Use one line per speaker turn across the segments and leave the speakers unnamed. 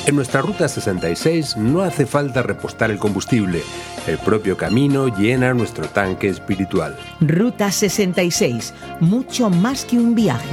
En nuestra Ruta 66 no hace falta repostar el combustible. El propio camino llena nuestro tanque espiritual.
Ruta 66, mucho más que un viaje.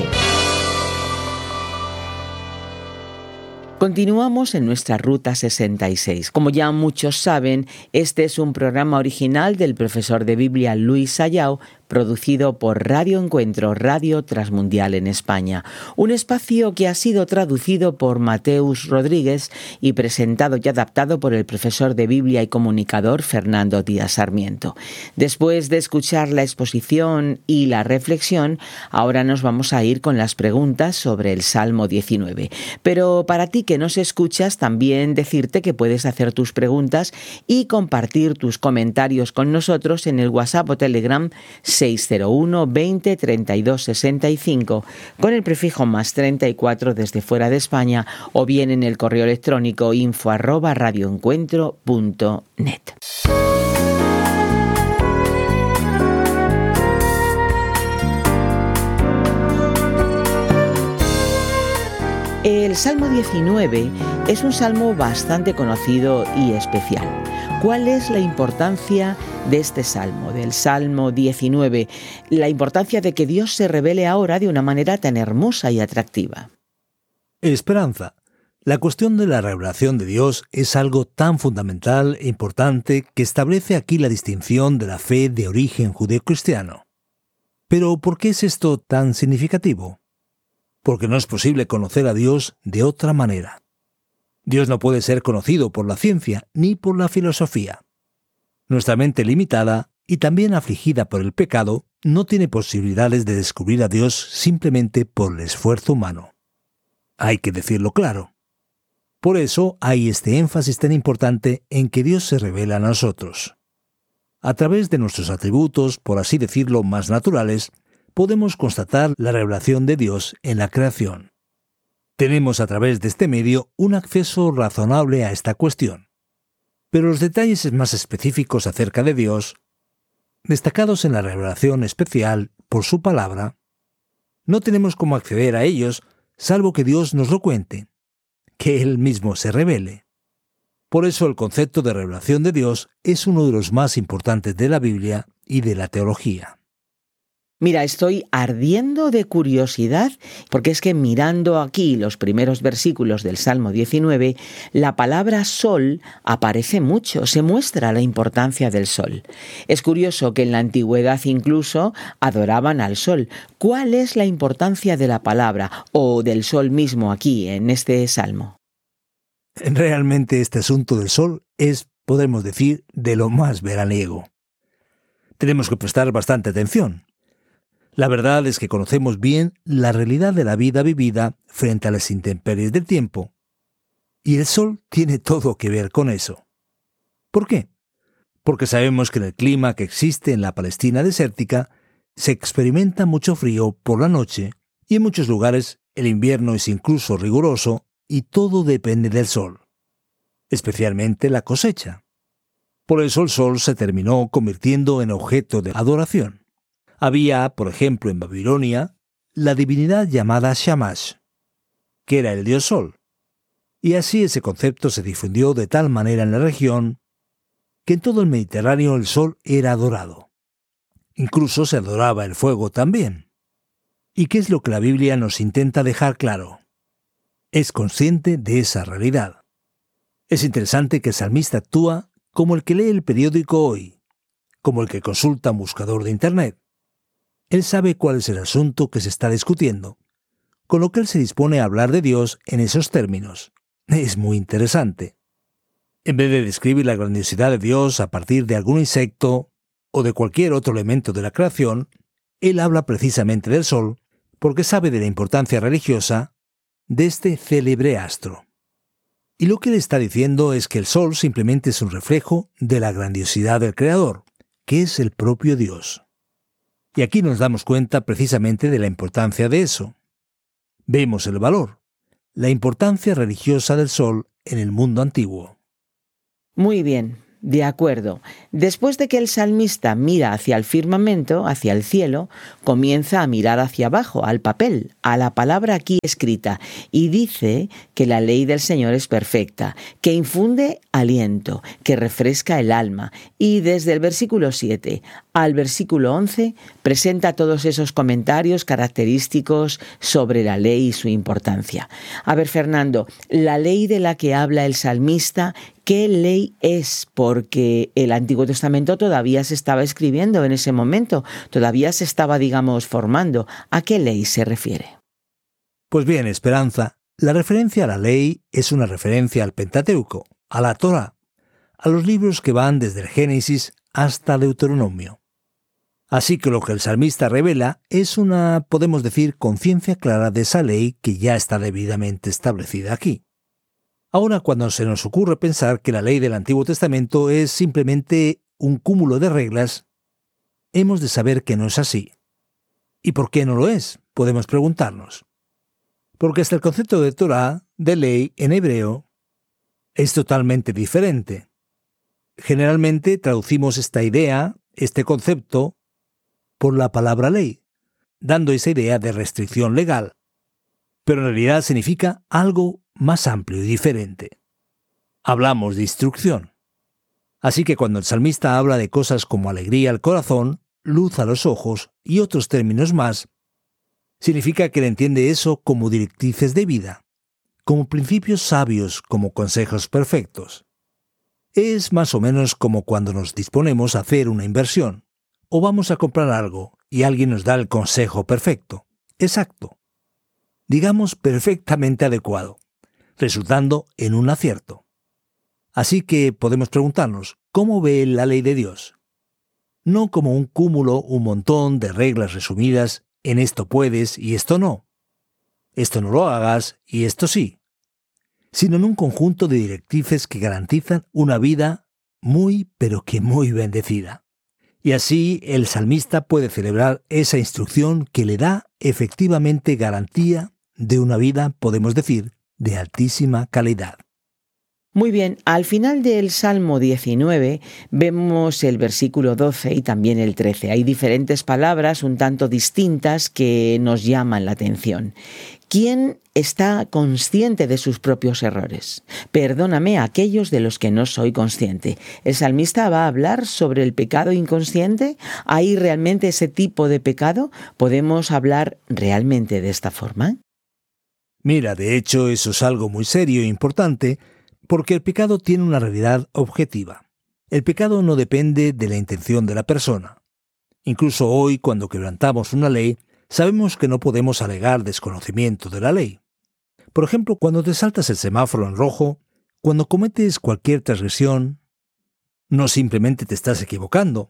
Continuamos en nuestra Ruta 66. Como ya muchos saben, este es un programa original del profesor de Biblia Luis Sayao, producido por Radio Encuentro, Radio Transmundial en España. Un espacio que ha sido traducido por Mateus Rodríguez y presentado y adaptado por el profesor de Biblia y comunicador Fernando Díaz Sarmiento. Después de escuchar la exposición y la reflexión, ahora nos vamos a ir con las preguntas sobre el Salmo 19. Pero para ti que nos escuchas, también decirte que puedes hacer tus preguntas y compartir tus comentarios con nosotros en el WhatsApp o Telegram 601 20 32 65 con el prefijo más 34 desde fuera de España, o bien en el correo electrónico info@radioencuentro.net. El Salmo 19 es un salmo bastante conocido y especial. ¿Cuál es la importancia de este salmo, del Salmo 19? La importancia de que Dios se revele ahora de una manera tan hermosa y atractiva.
Esperanza. La cuestión de la revelación de Dios es algo tan fundamental e importante que establece aquí la distinción de la fe de origen judeocristiano. Pero ¿por qué es esto tan significativo? Porque no es posible conocer a Dios de otra manera. Dios no puede ser conocido por la ciencia ni por la filosofía. Nuestra mente limitada y también afligida por el pecado no tiene posibilidades de descubrir a Dios simplemente por el esfuerzo humano. Hay que decirlo claro. Por eso hay este énfasis tan importante en que Dios se revela a nosotros. A través de nuestros atributos, por así decirlo, más naturales, podemos constatar la revelación de Dios en la creación. Tenemos a través de este medio un acceso razonable a esta cuestión. Pero los detalles más específicos acerca de Dios, destacados en la revelación especial por su palabra, no tenemos cómo acceder a ellos salvo que Dios nos lo cuente, que Él mismo se revele. Por eso el concepto de revelación de Dios es uno de los más importantes de la Biblia y de la teología.
Mira, estoy ardiendo de curiosidad, porque es que mirando aquí los primeros versículos del Salmo 19, la palabra sol aparece mucho, se muestra la importancia del sol. Es curioso que en la antigüedad incluso adoraban al sol. ¿Cuál es la importancia de la palabra o del sol mismo aquí en este Salmo?
Realmente este asunto del sol es, podemos decir, de lo más veraniego. Tenemos que prestar bastante atención. La verdad es que conocemos bien la realidad de la vida vivida frente a las intemperies del tiempo. Y el sol tiene todo que ver con eso. ¿Por qué? Porque sabemos que en el clima que existe en la Palestina desértica se experimenta mucho frío por la noche y en muchos lugares el invierno es incluso riguroso y todo depende del sol, especialmente la cosecha. Por eso el sol se terminó convirtiendo en objeto de adoración. Había, por ejemplo, en Babilonia, la divinidad llamada Shamash, que era el dios sol. Y así ese concepto se difundió de tal manera en la región que en todo el Mediterráneo el sol era adorado. Incluso se adoraba el fuego también. ¿Y qué es lo que la Biblia nos intenta dejar claro? Es consciente de esa realidad. Es interesante que el salmista actúa como el que lee el periódico hoy, como el que consulta un buscador de Internet. Él sabe cuál es el asunto que se está discutiendo, con lo que él se dispone a hablar de Dios en esos términos. Es muy interesante. En vez de describir la grandiosidad de Dios a partir de algún insecto o de cualquier otro elemento de la creación, él habla precisamente del sol porque sabe de la importancia religiosa de este célebre astro. Y lo que él está diciendo es que el sol simplemente es un reflejo de la grandiosidad del Creador, que es el propio Dios. Y aquí nos damos cuenta precisamente de la importancia de eso. Vemos el valor, la importancia religiosa del sol en el mundo antiguo.
Muy bien. De acuerdo. Después de que el salmista mira hacia el firmamento, hacia el cielo, comienza a mirar hacia abajo, al papel, a la palabra aquí escrita, y dice que la ley del Señor es perfecta, que infunde aliento, que refresca el alma. Y desde el versículo 7 al versículo 11 presenta todos esos comentarios característicos sobre la ley y su importancia. A ver, Fernando, la ley de la que habla el salmista, ¿qué ley es? Porque el Antiguo Testamento todavía se estaba escribiendo en ese momento, todavía se estaba, formando. ¿A qué ley se refiere?
Pues bien, Esperanza, la referencia a la ley es una referencia al Pentateuco, a la Torá, a los libros que van desde el Génesis hasta Deuteronomio. Así que lo que el salmista revela es una, podemos decir, conciencia clara de esa ley que ya está debidamente establecida aquí. Ahora, cuando se nos ocurre pensar que la ley del Antiguo Testamento es simplemente un cúmulo de reglas, hemos de saber que no es así. ¿Y por qué no lo es? Podemos preguntarnos. Porque hasta el concepto de Torá, de ley, en hebreo, es totalmente diferente. Generalmente traducimos esta idea, este concepto, por la palabra ley, dando esa idea de restricción legal. Pero en realidad significa algo más amplio y diferente. Hablamos de instrucción. Así que cuando el salmista habla de cosas como alegría al corazón, luz a los ojos y otros términos más, significa que él entiende eso como directrices de vida, como principios sabios, como consejos perfectos. Es más o menos como cuando nos disponemos a hacer una inversión, o vamos a comprar algo y alguien nos da el consejo perfecto, exacto, digamos perfectamente adecuado, resultando en un acierto. Así que podemos preguntarnos, ¿cómo ve la ley de Dios? No como un cúmulo, un montón de reglas resumidas en esto puedes y esto no. Esto no lo hagas y esto sí. Sino en un conjunto de directrices que garantizan una vida muy, pero que muy bendecida. Y así el salmista puede celebrar esa instrucción que le da efectivamente garantía de una vida, podemos decir, de altísima calidad.
Muy bien, al final del Salmo 19 vemos el versículo 12 y también el 13. Hay diferentes palabras un tanto distintas que nos llaman la atención. ¿Quién está consciente de sus propios errores? Perdóname a aquellos de los que no soy consciente. ¿El salmista va a hablar sobre el pecado inconsciente? ¿Hay realmente ese tipo de pecado? ¿Podemos hablar realmente de esta forma?
Mira, de hecho, eso es algo muy serio e importante, porque el pecado tiene una realidad objetiva. El pecado no depende de la intención de la persona. Incluso hoy, cuando quebrantamos una ley, sabemos que no podemos alegar desconocimiento de la ley. Por ejemplo, cuando te saltas el semáforo en rojo, cuando cometes cualquier transgresión, no simplemente te estás equivocando,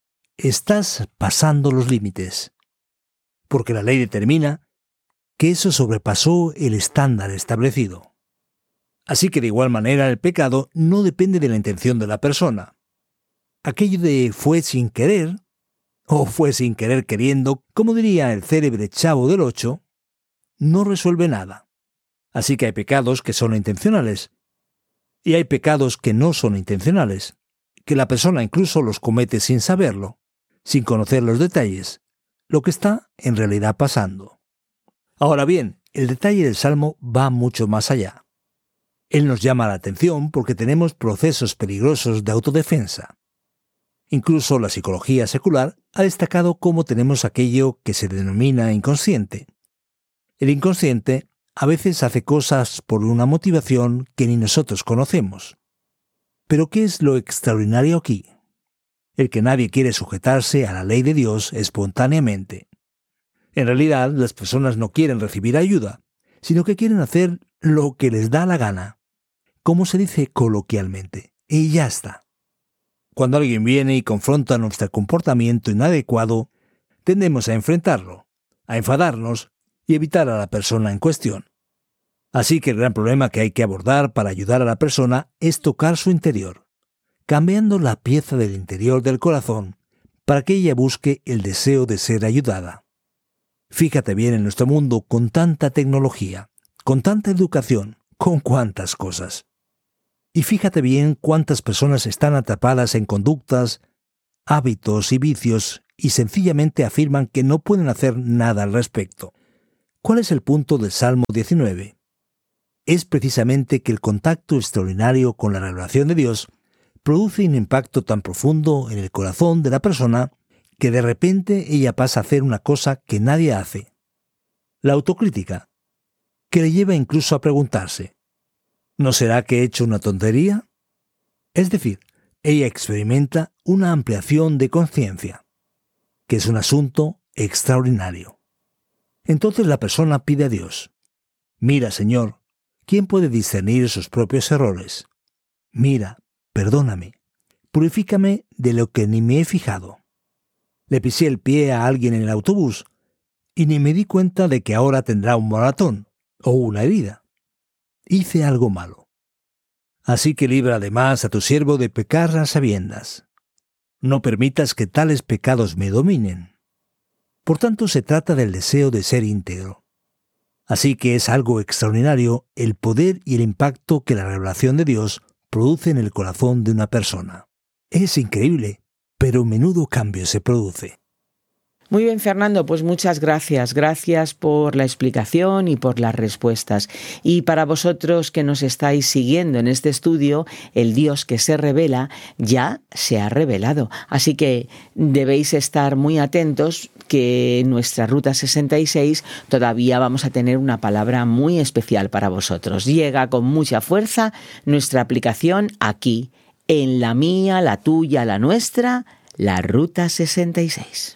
estás pasando los límites. Porque la ley determina que eso sobrepasó el estándar establecido. Así que de igual manera el pecado no depende de la intención de la persona. Aquello de fue sin querer, o fue sin querer queriendo, como diría el célebre Chavo del Ocho, no resuelve nada. Así que hay pecados que son intencionales, y hay pecados que no son intencionales, que la persona incluso los comete sin saberlo, sin conocer los detalles, lo que está en realidad pasando. Ahora bien, el detalle del Salmo va mucho más allá. Él nos llama la atención porque tenemos procesos peligrosos de autodefensa. Incluso la psicología secular ha destacado cómo tenemos aquello que se denomina inconsciente. El inconsciente a veces hace cosas por una motivación que ni nosotros conocemos. Pero ¿qué es lo extraordinario aquí? El que nadie quiere sujetarse a la ley de Dios espontáneamente. En realidad, las personas no quieren recibir ayuda, sino que quieren hacer lo que les da la gana. Como se dice coloquialmente, y ya está. Cuando alguien viene y confronta nuestro comportamiento inadecuado, tendemos a enfrentarlo, a enfadarnos y evitar a la persona en cuestión. Así que el gran problema que hay que abordar para ayudar a la persona es tocar su interior, cambiando la pieza del interior del corazón para que ella busque el deseo de ser ayudada. Fíjate bien en nuestro mundo con tanta tecnología, con tanta educación, con cuántas cosas. Y fíjate bien cuántas personas están atrapadas en conductas, hábitos y vicios y sencillamente afirman que no pueden hacer nada al respecto. ¿Cuál es el punto del Salmo 19? Es precisamente que el contacto extraordinario con la revelación de Dios produce un impacto tan profundo en el corazón de la persona que de repente ella pasa a hacer una cosa que nadie hace. La autocrítica, que le lleva incluso a preguntarse, ¿no será que he hecho una tontería? Es decir, ella experimenta una ampliación de conciencia, que es un asunto extraordinario. Entonces la persona pide a Dios, mira, Señor, ¿quién puede discernir sus propios errores? Mira, perdóname, purifícame de lo que ni me he fijado. Le pisé el pie a alguien en el autobús y ni me di cuenta de que ahora tendrá un moratón o una herida. Hice algo malo. Así que libra además a tu siervo de pecar a sabiendas. No permitas que tales pecados me dominen. Por tanto, se trata del deseo de ser íntegro. Así que es algo extraordinario el poder y el impacto que la revelación de Dios produce en el corazón de una persona. Es increíble, pero menudo cambio se produce.
Muy bien, Fernando, pues muchas gracias. Gracias por la explicación y por las respuestas. Y para vosotros que nos estáis siguiendo en este estudio, el Dios que se revela ya se ha revelado. Así que debéis estar muy atentos que en nuestra Ruta 66 todavía vamos a tener una palabra muy especial para vosotros. Llega con mucha fuerza nuestra aplicación aquí, en la mía, la tuya, la nuestra, la Ruta 66.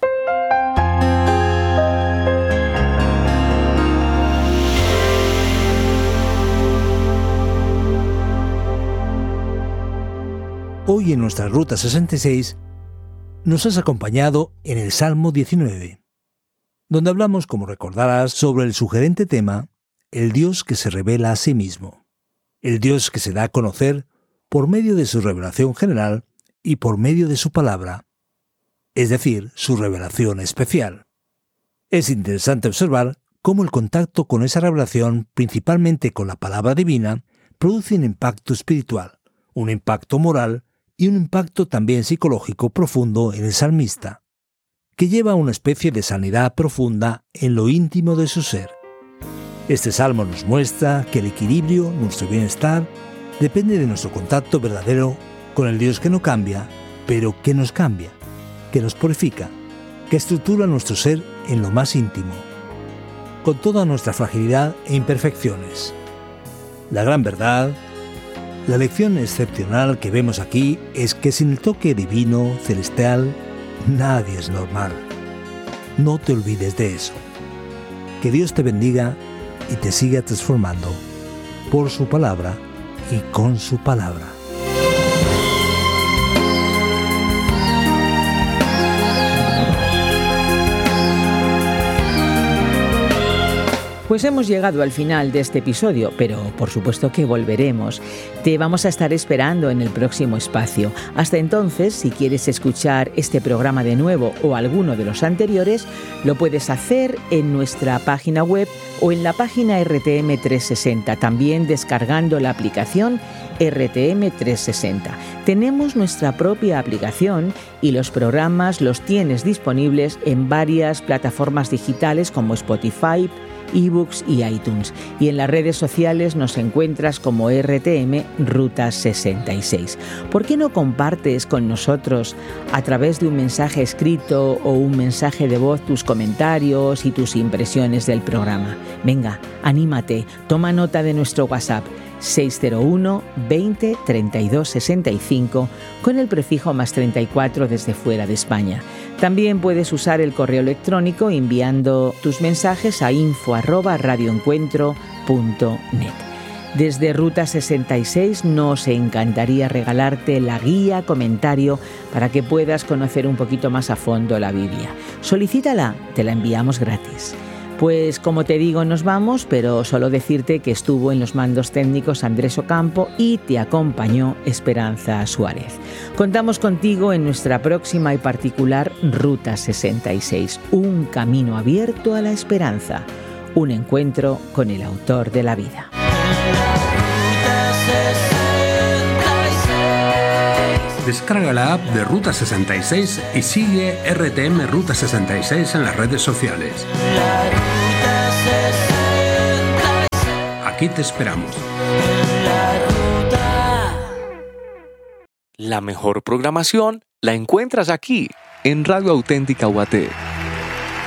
Hoy en nuestra Ruta 66 nos has acompañado en el Salmo 19, donde hablamos, como recordarás, sobre el sugerente tema, el Dios que se revela a sí mismo, el Dios que se da a conocer por medio de su revelación general y por medio de su palabra, es decir, su revelación especial. Es interesante observar cómo el contacto con esa revelación, principalmente con la palabra divina, produce un impacto espiritual, un impacto moral y un impacto también psicológico profundo en el salmista, que lleva a una especie de sanidad profunda en lo íntimo de su ser. Este salmo nos muestra que el equilibrio, nuestro bienestar, depende de nuestro contacto verdadero con el Dios que no cambia, pero que nos cambia, que nos purifica, que estructura nuestro ser en lo más íntimo, con toda nuestra fragilidad e imperfecciones. La gran verdad, la lección excepcional que vemos aquí es que sin el toque divino, celestial, nadie es normal. No te olvides de eso. Que Dios te bendiga y te siga transformando por su palabra y con su palabra.
Pues hemos llegado al final de este episodio, pero por supuesto que volveremos. Te vamos a estar esperando en el próximo espacio. Hasta entonces, si quieres escuchar este programa de nuevo o alguno de los anteriores, lo puedes hacer en nuestra página web o en la página RTM 360, también descargando la aplicación RTM 360. Tenemos nuestra propia aplicación y los programas los tienes disponibles en varias plataformas digitales como Spotify, eBooks y iTunes. Y en las redes sociales nos encuentras como RTM Ruta 66. ¿Por qué no compartes con nosotros a través de un mensaje escrito o un mensaje de voz tus comentarios y tus impresiones del programa? Venga, anímate, toma nota de nuestro WhatsApp 601 20 32 65 con el prefijo +34 desde fuera de España. También puedes usar el correo electrónico enviando tus mensajes a info@radioencuentro.net. Desde Ruta 66 nos encantaría regalarte la guía comentario para que puedas conocer un poquito más a fondo la Biblia. Solicítala, te la enviamos gratis. Pues como te digo, nos vamos, pero solo decirte que estuvo en los mandos técnicos Andrés Ocampo y te acompañó Esperanza Suárez. Contamos contigo en nuestra próxima y particular Ruta 66, un camino abierto a la esperanza, un encuentro con el autor de la vida.
Ruta 66.
Descarga la app de Ruta 66 y sigue RTM Ruta 66 en las redes sociales. Aquí te esperamos.
La mejor programación la encuentras aquí, en Radio Auténtica UAT.